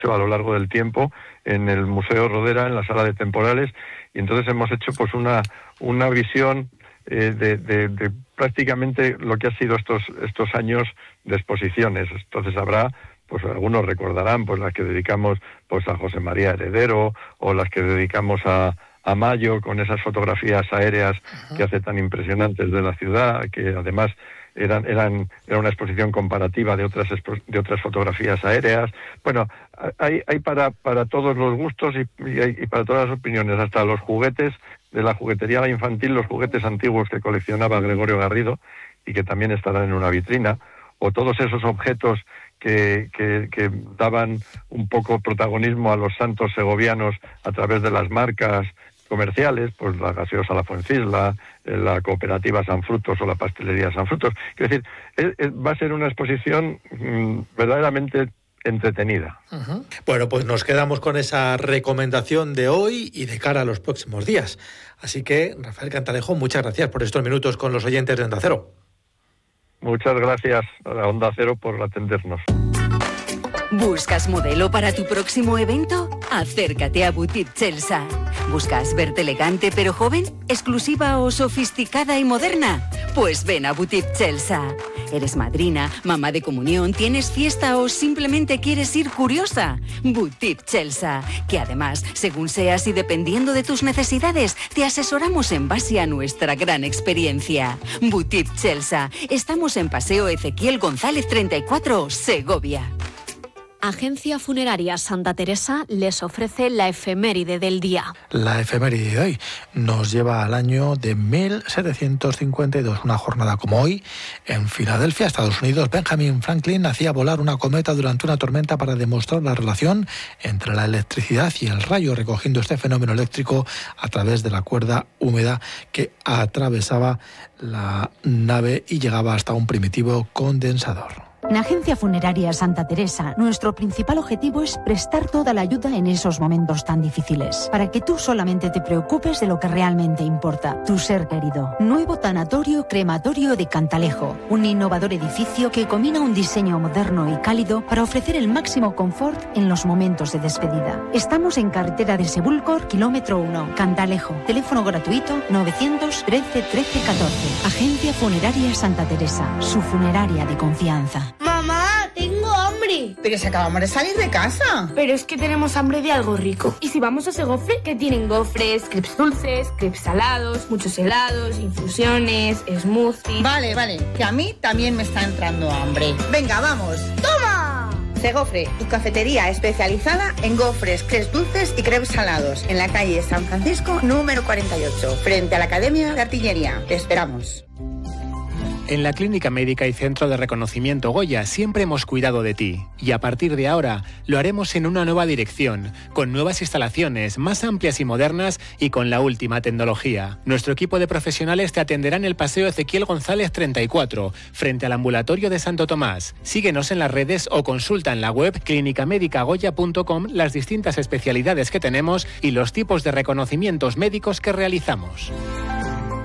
a lo largo del tiempo en el Museo Rodera, en la sala de temporales, y entonces hemos hecho pues una visión de prácticamente lo que ha sido estos años de exposiciones. Entonces habrá, pues algunos recordarán, pues las que dedicamos pues a José María Heredero, o las que dedicamos a Mayo, con esas fotografías aéreas que hace tan impresionantes de la ciudad, que además era una exposición comparativa de otras fotografías aéreas. Bueno, hay para todos los gustos y para todas las opiniones, hasta los juguetes de la juguetería infantil, los juguetes antiguos que coleccionaba Gregorio Garrido y que también estarán en una vitrina, o todos esos objetos que daban un poco protagonismo a los santos segovianos a través de las marcas comerciales, pues la gaseosa La Fuencisla, la cooperativa San Frutos o la pastelería San Frutos. Es decir, va a ser una exposición verdaderamente entretenida. Uh-huh. Bueno, pues nos quedamos con esa recomendación de hoy y de cara a los próximos días. Así que, Rafael Cantalejo, muchas gracias por estos minutos con los oyentes de Onda Cero. Muchas gracias a la Onda Cero por atendernos. ¿Buscas modelo para tu próximo evento? Acércate a Boutique Chelsea. ¿Buscas verte elegante pero joven, exclusiva o sofisticada y moderna? Pues ven a Boutique Chelsea. ¿Eres madrina, mamá de comunión, tienes fiesta o simplemente quieres ir curiosa? Boutique Chelsea, que además, según seas y dependiendo de tus necesidades, te asesoramos en base a nuestra gran experiencia. Boutique Chelsea. Estamos en Paseo Ezequiel González 34, Segovia. Agencia Funeraria Santa Teresa les ofrece la efeméride del día. La efeméride de hoy nos lleva al año de 1752, una jornada como hoy. En Filadelfia, Estados Unidos, Benjamin Franklin hacía volar una cometa durante una tormenta para demostrar la relación entre la electricidad y el rayo, recogiendo este fenómeno eléctrico a través de la cuerda húmeda que atravesaba la nave y llegaba hasta un primitivo condensador. En Agencia Funeraria Santa Teresa, nuestro principal objetivo es prestar toda la ayuda en esos momentos tan difíciles, para que tú solamente te preocupes de lo que realmente importa, tu ser querido. Nuevo tanatorio crematorio de Cantalejo, un innovador edificio que combina un diseño moderno y cálido para ofrecer el máximo confort en los momentos de despedida. Estamos en carretera de Sebúlcor, kilómetro 1, Cantalejo. Teléfono gratuito 913 13 14. Agencia Funeraria Santa Teresa, su funeraria de confianza. ¡Mamá, tengo hambre! Pero si acabamos de salir de casa. Pero es que tenemos hambre de algo rico. Y si vamos a Segofre, que tienen gofres, crepes dulces, crepes salados, muchos helados, infusiones, smoothies... Vale, que a mí también me está entrando hambre. Venga, vamos. ¡Toma! Segofre, tu cafetería especializada en gofres, crepes dulces y crepes salados. En la calle San Francisco, número 48, frente a la Academia de Artillería. Te esperamos. En la Clínica Médica y Centro de Reconocimiento Goya siempre hemos cuidado de ti. Y a partir de ahora lo haremos en una nueva dirección, con nuevas instalaciones más amplias y modernas y con la última tecnología. Nuestro equipo de profesionales te atenderá en el Paseo Ezequiel González 34, frente al ambulatorio de Santo Tomás. Síguenos en las redes o consulta en la web clinicamedicagoya.com las distintas especialidades que tenemos y los tipos de reconocimientos médicos que realizamos.